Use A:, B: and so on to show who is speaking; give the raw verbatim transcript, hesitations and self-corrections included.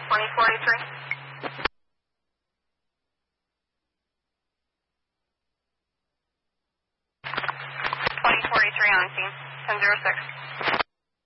A: twenty forty-three. twenty forty-three on scene, ten zero six.